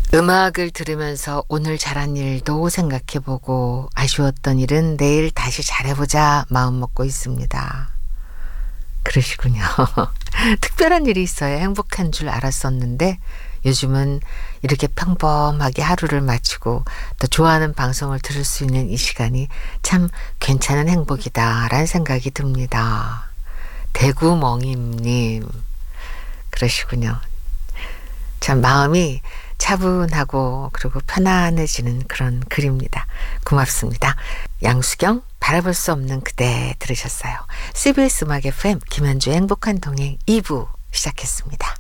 음악을 들으면서 오늘 잘한 일도 생각해보고 아쉬웠던 일은 내일 다시 잘해보자 마음먹고 있습니다. 그러시군요. 특별한 일이 있어야 행복한 줄 알았었는데 요즘은 이렇게 평범하게 하루를 마치고 또 좋아하는 방송을 들을 수 있는 이 시간이 참 괜찮은 행복이다라는 생각이 듭니다. 대구멍임님 그러시군요. 참 마음이 차분하고 그리고 편안해지는 그런 글입니다. 고맙습니다. 양수경 바라볼 수 없는 그대 들으셨어요. CBS 음악 FM 김현주의 행복한 동행 2부 시작했습니다.